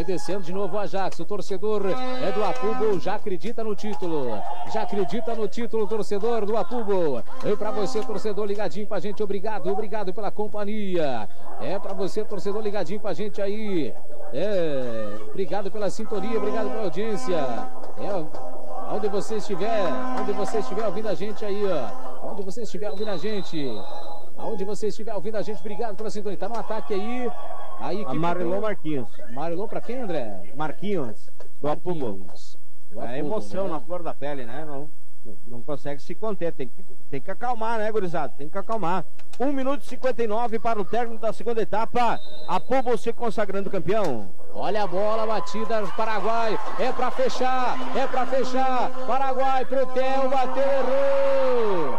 Vai descendo de novo o Ajax. O torcedor é do Apubo, já acredita no título. Já acredita no título, torcedor do Apubo. E pra você, torcedor ligadinho com a gente, obrigado, obrigado pela companhia. É pra você, torcedor ligadinho com a gente aí. Obrigado pela sintonia, obrigado pela audiência. Onde você estiver ouvindo a gente aí, ó. Onde você estiver ouvindo a gente. Aonde você estiver ouvindo a gente, obrigado pela sintonia. Tá no ataque aí. A equipe Marilô Marquinhos. Marilô pra quem, André? Marquinhos, do Apubo. É emoção, né? Na flor da pele, né? Não consegue se conter. Tem que acalmar, né, gurizada? Tem que acalmar. 1 minuto e 59 para o término da segunda etapa. Apubo se consagrando campeão. Olha a bola batida do Paraguai. É pra fechar. Paraguai pro Theo, bateu, errou.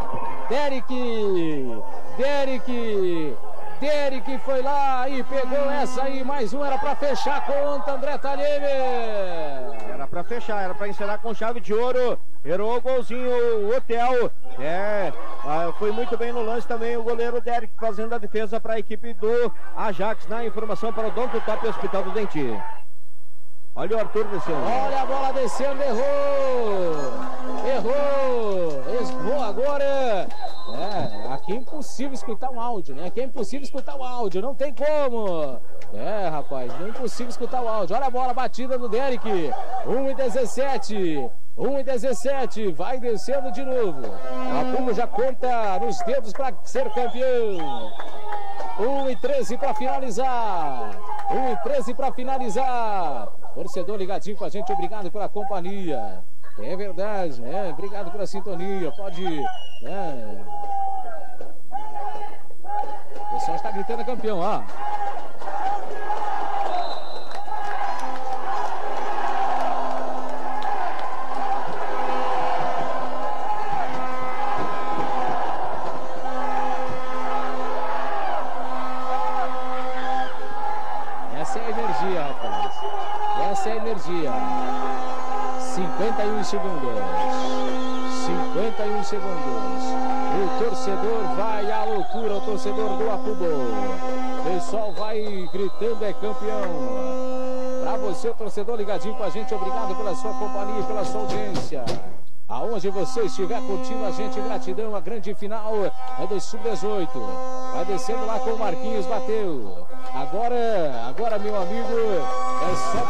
Derek foi lá e pegou essa aí. Mais um, era pra fechar a conta, André Talheme. Era pra fechar, era pra encerrar com chave de ouro. Errou o golzinho, o Hotel. Foi muito bem no lance também o goleiro Derek, fazendo a defesa para a equipe do Ajax. Na informação para o Odonto Top Hospital do Dente. Olha o Arthur descendo. Olha a bola descendo, errou agora. Aqui é impossível escutar um áudio, né? Não tem como. Rapaz, é impossível escutar o áudio. Olha a bola batida do Derek. 1:17, vai descendo de novo. A Apubo já conta nos dedos para ser campeão. 1:13 para finalizar. Torcedor ligadinho com a gente, obrigado pela companhia. É verdade, né? Obrigado pela sintonia. Pode. O pessoal está gritando campeão, ó. Essa é a energia, rapaz. Essa é a energia. 51 segundos. O torcedor vai à loucura, o torcedor do Apubo. O pessoal vai gritando, é campeão. Pra você, torcedor ligadinho com a gente, obrigado pela sua companhia e pela sua audiência. Aonde você estiver curtindo a gente, gratidão. A grande final é do Sub-18. Vai descendo lá com o Marquinhos, bateu. Agora, meu amigo, é só